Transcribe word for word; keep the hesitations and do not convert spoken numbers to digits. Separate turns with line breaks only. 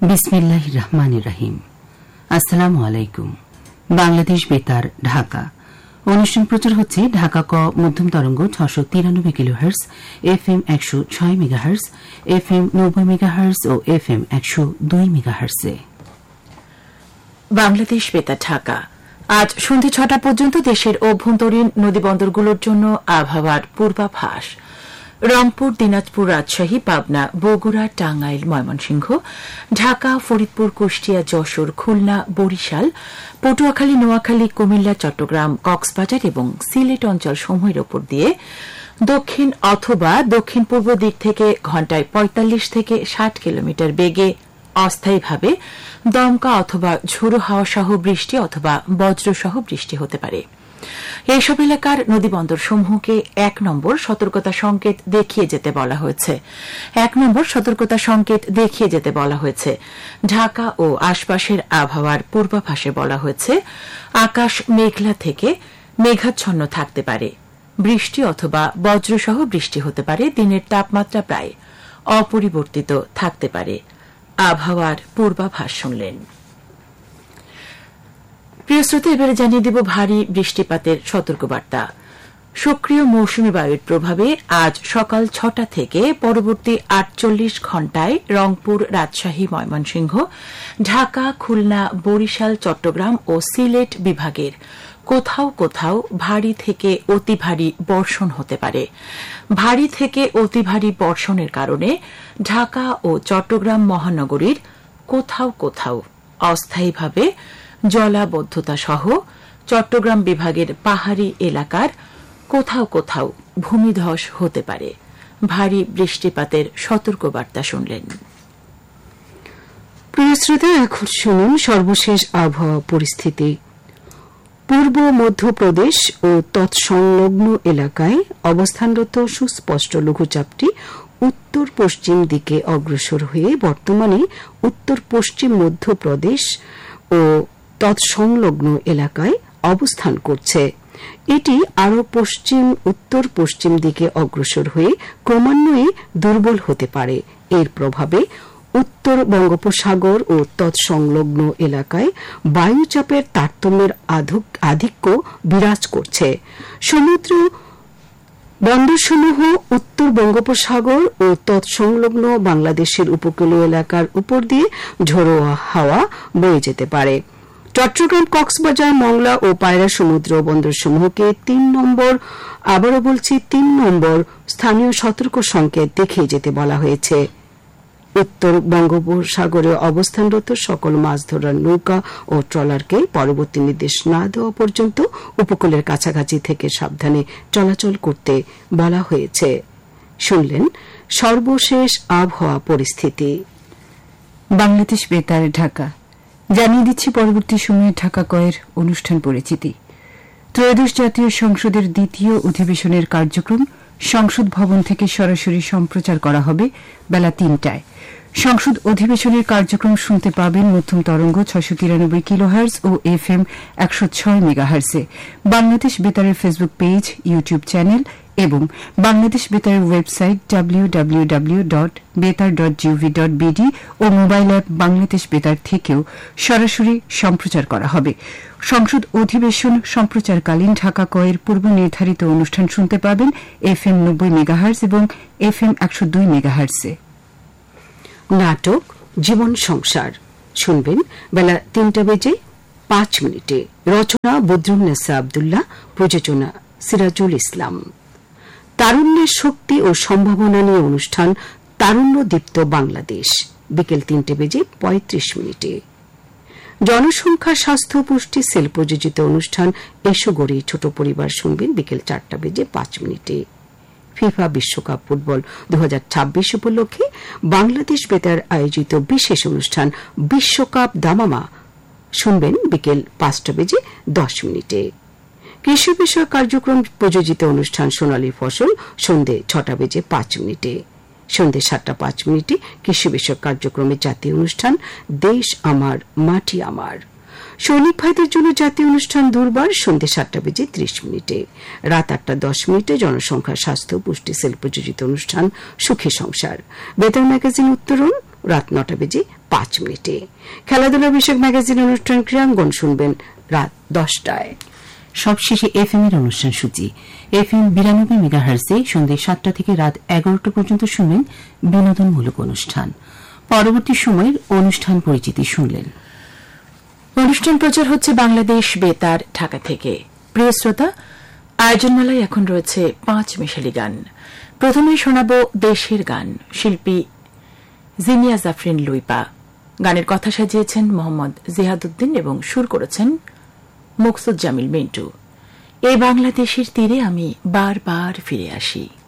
বিসমিল্লাহির রহমানির রহিম। আসসালামু আলাইকুম। বাংলাদেশ বেতার, ঢাকা। অনুষ্ঠান প্রচার হচ্ছে ঢাকা ক মধ্যম তরঙ্গ ছশো তিরানব্বই কিলোহার্স, এফ এম একশো ছয় মেগাহার্স, এফ এম নব্বই মেগাহার্স ও এফ এম একশো দুই মেগাহার্সে।
বাংলাদেশ বেতার, ঢাকা। আজ সন্ধ্যে ছটা পর্যন্ত দেশের অভ্যন্তরীণ নদীবন্দরগুলোর জন্য আবহাওয়ার পূর্বাভাস। রংপুর, দিনাজপুর, রাজশাহী, পাবনা, বগুড়া, টাঙ্গাইল, ময়মনসিংহ, ঢাকা, ফরিদপুর, কুষ্টিয়া, যশোর, খুলনা, বরিশাল, পটুয়াখালী, নোয়াখালী, কুমিল্লা, চট্টগ্রাম, কক্সবাজার এবং সিলেট অঞ্চল সমূহের ওপর দিয়ে দক্ষিণ অথবা দক্ষিণ পূর্ব দিক থেকে ঘণ্টায় পঁয়তাল্লিশ থেকে ষাট কিলোমিটার বেগে অস্থায়ীভাবে দমকা অথবা ঝোড়ো হাওয়া সহ বৃষ্টি অথবা বজ্রসহ বৃষ্টি হতে পারে। এইসব এলাকার নদীবন্দর সমূহকে এক নম্বর সতর্কতা সংকেত দেখিয়ে যেতে বলা হয়েছে এক নম্বর সতর্কতা সংকেত দেখিয়ে যেতে বলা হয়েছে ঢাকা ও আশপাশের আবহাওয়ার পূর্বাভাসে বলা হয়েছে আকাশ মেঘলা থেকে মেঘাচ্ছন্ন থাকতে পারে, বৃষ্টি অথবা বজ্রসহ বৃষ্টি হতে পারে, দিনের তাপমাত্রা প্রায় অপরিবর্তিত থাকতে পারে। আবহাওয়ার পূর্বাভাস শুনলেন। প্রিয় শ্রোতা, এবারে জানিয়ে দেব ভারী বৃষ্টিপাতের সতর্কবার্তা। সক্রিয় মৌসুমী বায়ুর প্রভাবে আজ সকাল ছটা থেকে পরবর্তী আটচল্লিশ ঘণ্টায় রংপুর, রাজশাহী, ময়মনসিংহ, ঢাকা, খুলনা, বরিশাল, চট্টগ্রাম ও সিলেট বিভাগের কোথাও কোথাও ভারী থেকে অতি ভারী বর্ষণ হতে পারে। ভারী থেকে অতি ভারী বর্ষণের কারণে ঢাকা ও চট্টগ্রাম মহানগরীর কোথাও কোথাও অস্থায়ীভাবে জলাবদ্ধতা সহ চট্টগ্রাম বিভাগের পাহাড়ি এলাকার কোথাও কোথাও ভূমিধস হতে পারে। ভারী বৃষ্টিপাতের সতর্কবার্তা শুনলেন।
প্রিয় শ্রোতা, এখন শুনুন সর্বশেষ আবহাওয়া পরিস্থিতি। পূর্ব মধ্যপ্রদেশ ও তৎসংলগ্ন এলাকায় অবস্থানরত সুস্পষ্ট লঘুচাপটি উত্তর পশ্চিম দিকে অগ্রসর হয়ে বর্তমানে উত্তর পশ্চিম মধ্যপ্রদেশ ও তৎসংলগ্ন এলাকায় অবস্থান করছে। এটি আরও পশ্চিম উত্তর পশ্চিম দিকে অগ্রসর হয়ে ক্রমান্বয়ে দুর্বল হতে পারে। এর প্রভাবে উত্তর বঙ্গোপসাগর ও তৎসংলগ্ন এলাকায় বায়ুচাপের তারতম্যের আধিক্য বিরাজ করছে। সমুদ্র বন্দরসমূহ উত্তর বঙ্গোপসাগর ও তৎসংলগ্ন বাংলাদেশের উপকূলীয় এলাকার উপর দিয়ে ঝোড়ো হাওয়া বয়ে যেতে পারে। চট্টগ্রাম, কক্সবাজার, মংলা ও পায়রা সমুদ্র বন্দরসমূহকে তিন নম্বর আবারও বলছি তিন নম্বর স্থানীয় সতর্ক সংকেত দেখিয়ে যেতে বলা হয়েছে। উত্তর বঙ্গোপসাগরে অবস্থানরত সকল মাছ ধরার নৌকা ও ট্রলারকে পরবর্তী নির্দেশ না দেওয়া পর্যন্ত উপকূলের কাছাকাছি থেকে সাবধানে চলাচল করতে বলা হয়েছে। শুনলেন সর্বশেষ আবহাওয়া পরিস্থিতি।
বাংলাদেশ বেতার, ঢাকা। জানিয়ে দিচ্ছি পরবর্তী সময়ে ঢাকা কয়ের অনুষ্ঠান পরিচিতি। ত্রয়োদশ জাতীয় সংসদের দ্বিতীয় অধিবেশনের কার্যক্রম সংসদ ভবন থেকে সরাসরি সম্প্রচার করা হবে বেলা তিনটায়। সংসদ অধিবেশনের কার্যক্রম শুনতে পাবেন মধ্যম তরঙ্গ ছশো তিরানব্বই কিলোহার্স ও এফ এম একশো ছয় মেগাহার্সে। Bangladesh বেতারের Facebook page, YouTube channel এবং Bangladesh বেতারের website W W W dot বেতার ডট জিওভি ডট বিডি ও মোবাইল অ্যাপ বাংলাদেশ বেতার থেকেও সরাসরি সম্প্রচার করা হবে। সংসদ অধিবেশন সম্প্রচারকালীন ঢাকা কয়ের পূর্ব নির্ধারিত অনুষ্ঠান শুনতে পাবেন এফ এম নব্বই মেগাহার্স এবং এফ এম একশো দুই মেগাহার্সে।
নাটক জীবন সংসার শুনবেন বেলা তিনটা বেজে পাঁচ মিনিটে। রচনা বদরুন্নেসা আবদুল্লাহ, প্রযোজনা সিরাজুল ইসলাম। তারুণ্যের শক্তি ও সম্ভাবনা নিয়ে অনুষ্ঠান তারুণ্যদীপ্ত বাংলাদেশ বিকেল তিনটে বেজে পঁয়ত্রিশ মিনিটে। জনসংখ্যা, স্বাস্থ্য, পুষ্টি সেল প্রযোজিত অনুষ্ঠান এসো গড়ি ছোট পরিবার শুনবেন বিকেল চারটা বেজে পাঁচ মিনিটে। ফিফা বিশ্বকাপ ফুটবল দু হাজার ছাব্বিশ উপলক্ষে বাংলাদেশ বেতার আয়োজিত বিশেষ অনুষ্ঠান বিশ্বকাপ দামামা শুনবেন বিকেল পাঁচটা বেজে দশ মিনিটে। কৃষি বিষয়ক কার্যক্রম প্রযোজিত অনুষ্ঠান সোনালী ফসল সন্ধ্যে ছটা বেজে পাঁচ মিনিটে। সন্ধ্যে সাতটা পাঁচ মিনিটে কৃষি বিষয়ক কার্যক্রমে জাতীয় অনুষ্ঠান দেশ আমার মাটি আমার। সৈনিক ভাইদের জন্য জাতীয় অনুষ্ঠান দুর্বার সন্ধ্যে সাতটা বেজে ত্রিশ মিনিটে। রাত আটটা দশ মিনিটে জনসংখ্যা, স্বাস্থ্য, পুষ্টি সেল প্রযোজিত অনুষ্ঠান সুখী সংসার। বেতার ম্যাগাজিন উত্তরণ রাত নটা বেজে পাঁচ মিনিটে। খেলাধুলা বিষয়ক ম্যাগাজিন অনুষ্ঠান ক্রীড়াঙ্গন শুনবেন রাত দশটায়।
সবশেষে এফ এম এর অনুষ্ঠান সূচি। এফ এম বিরানব্বই মেগাহার্সে সন্ধ্যে সাতটা থেকে রাত এগারোটা পর্যন্ত শুনবেন বিনোদনমূলক অনুষ্ঠান। পরবর্তী সময়ের অনুষ্ঠান পরিচিতি শুনলেন।
অনুষ্ঠান প্রচার হচ্ছে বাংলাদেশ বেতার ঢাকা থেকে। প্রিয় শ্রোতা, আয়োজনমালায় এখন রয়েছে পাঁচ মিশালি গান। প্রথমেই শোনাব দেশের গান, শিল্পী জিনিয়া জাফরিন লুইপা। গানের কথা সাজিয়েছেন মোহাম্মদ জিহাদুদ্দিন এবং সুর করেছেন মুকসুদ জামিল মিন্টু। এই বাংলাদেশের তীরে আমি বারবার ফিরে আসি।